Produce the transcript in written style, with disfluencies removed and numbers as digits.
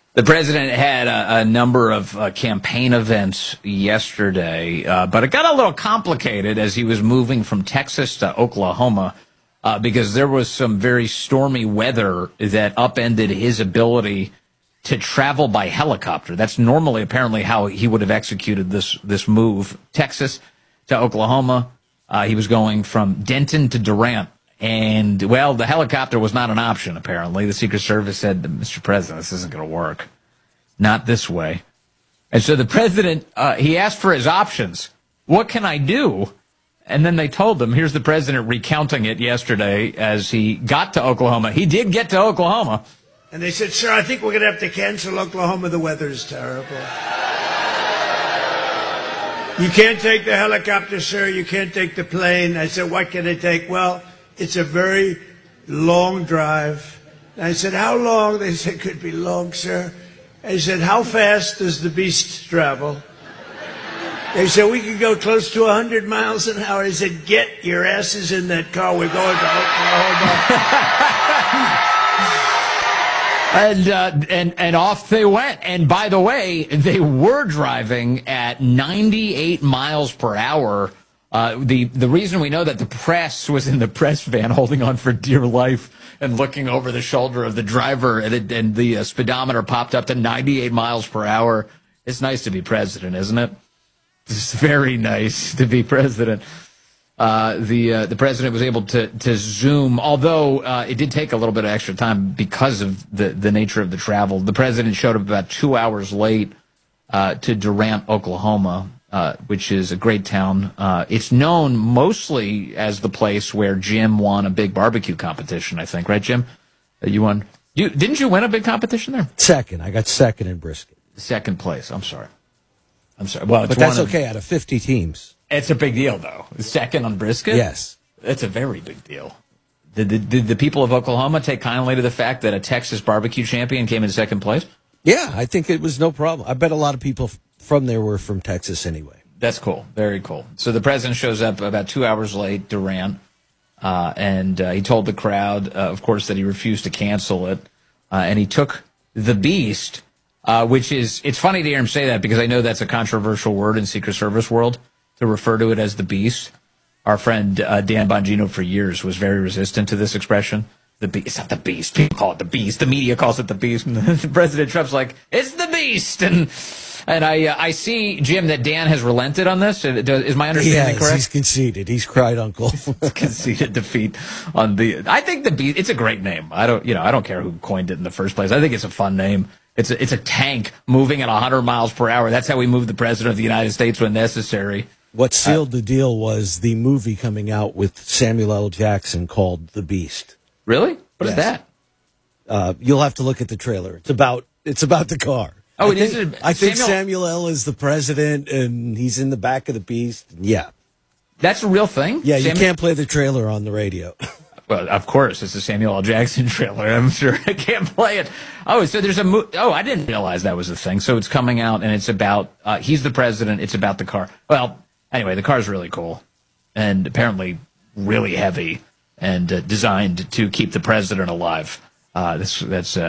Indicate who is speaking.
Speaker 1: The president had a number of campaign events yesterday, but it got a little complicated as he was moving from Texas to Oklahoma because there was some very stormy weather that upended his ability to travel by helicopter. That's normally apparently how he would have executed this move. Texas to Oklahoma. He was going from Denton to Durant. And, well, the helicopter was not an option, apparently. The Secret Service said, Mr. President, this isn't going to work. Not this way. And so the president, he asked for his options. What can I do? And then they told him, here's the president recounting it yesterday as he got to Oklahoma. He did get to Oklahoma.
Speaker 2: And they said, sir, I think we're going to have to cancel Oklahoma. The weather is terrible. You can't take the helicopter, sir. You can't take the plane. I said, what can I take? Well, it's a very long drive. And I said, how long? They said, could be long, sir. I said, how fast does the beast travel? They said, we could go close to 100 miles an hour. I said, get your asses in that car. We're going to Oklahoma.
Speaker 1: And off they went. And by the way, they were driving at 98 miles per hour. The reason we know that the press was in the press van holding on for dear life and looking over the shoulder of the driver, and the speedometer popped up to 98 miles per hour. It's nice to be president, isn't it? It's very nice to be president. The president was able to zoom, although it did take a little bit of extra time because of the nature of the travel. The president showed up about 2 hours late to Durant, Oklahoma, which is a great town. It's known mostly as the place where Jim won a big barbecue competition, I think. Right, Jim? You won. Didn't you win a big competition there?
Speaker 3: Second. I got second in brisket.
Speaker 1: Second place. I'm sorry. Well,
Speaker 3: but that's okay out of 50 teams.
Speaker 1: It's a big deal, though. Second on brisket?
Speaker 3: Yes.
Speaker 1: It's a very big deal. Did the people of Oklahoma take kindly to the fact that a Texas barbecue champion came in second place?
Speaker 3: Yeah, I think it was no problem. I bet a lot of people from there were from Texas anyway.
Speaker 1: That's cool. Very cool. So the president shows up about 2 hours late, Durant, and he told the crowd, of course, that he refused to cancel it, and he took the Beast, which is, it's funny to hear him say that because I know that's a controversial word in Secret Service world, to refer to it as the Beast. Our friend Dan Bongino for years was very resistant to this expression. The Beast. It's not the Beast. People call it the Beast. The media calls it the Beast. And President Trump's like, it's the Beast. And I see, Jim, that Dan has relented on this. Is my understanding correct?
Speaker 3: He's conceded. He's cried uncle.
Speaker 1: Conceded defeat on the. I think the Beast. It's a great name. I don't care who coined it in the first place. I think it's a fun name. It's a tank moving at 100 miles per hour. That's how we move the president of the United States when necessary.
Speaker 3: What sealed the deal was the movie coming out with Samuel L. Jackson called The Beast.
Speaker 1: Really? What is that?
Speaker 3: You'll have to look at the trailer. It's about the car.
Speaker 1: Oh,
Speaker 3: I think Samuel L. is the president, and he's in the back of the Beast. Yeah.
Speaker 1: That's a real thing?
Speaker 3: Yeah, you can't play the trailer on the radio.
Speaker 1: Well, of course, it's a Samuel L. Jackson trailer. I'm sure I can't play it. Oh, so there's I didn't realize that was a thing. So it's coming out, and it's about, he's the president. It's about the car. Well, anyway, the car's really cool and apparently really heavy and designed to keep the president alive. That's